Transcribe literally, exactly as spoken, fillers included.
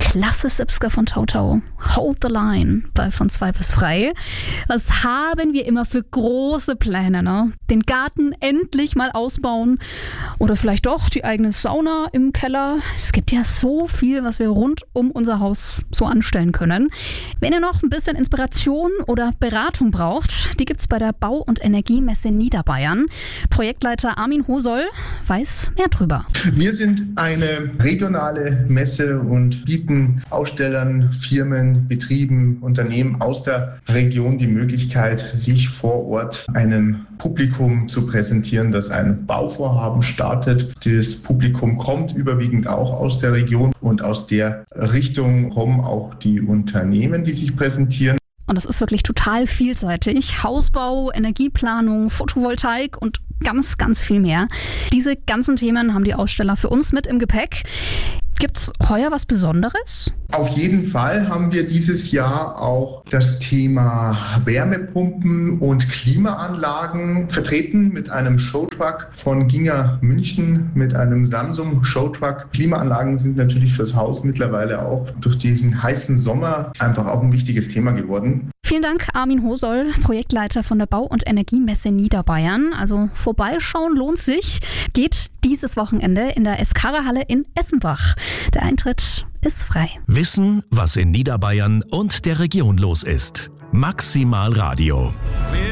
Klasse siebziger von Toto. Hold the Line bei Von zwei bis frei. Was haben wir immer für große Pläne, ne? Den Garten endlich mal ausbauen oder vielleicht doch die eigene Sauna im Keller. Es gibt ja so viel, was wir rund um unser Haus so anstellen können. Wenn ihr noch ein bisschen Inspiration oder Beratung braucht, die gibt's bei der Bau- und Energiemesse Niederbayern. Projektleiter Armin Hosoll weiß mehr drüber. Wir sind eine regionale Messe und bieten Ausstellern, Firmen, Betrieben, Unternehmen aus der Region die Möglichkeit, sich vor Ort einem Publikum zu präsentieren, das ein Bauvorhaben startet. Das Publikum kommt überwiegend auch aus der Region und aus der Richtung kommen auch die Unternehmen, die sich präsentieren. Und das ist wirklich total vielseitig. Hausbau, Energieplanung, Photovoltaik und ganz, ganz viel mehr. Diese ganzen Themen haben die Aussteller für uns mit im Gepäck. Gibt's heuer was Besonderes? Auf jeden Fall haben wir dieses Jahr auch das Thema Wärmepumpen und Klimaanlagen vertreten mit einem Showtruck von Ginger München, mit einem Samsung Showtruck. Klimaanlagen sind natürlich fürs Haus mittlerweile auch durch diesen heißen Sommer einfach auch ein wichtiges Thema geworden. Vielen Dank, Armin Hosoll, Projektleiter von der Bau- und Energiemesse Niederbayern. Also vorbeischauen lohnt sich. Geht dieses Wochenende in der Eskara-Halle in Essenbach. Der Eintritt ist frei. Wissen, was in Niederbayern und der Region los ist. Maximal Radio.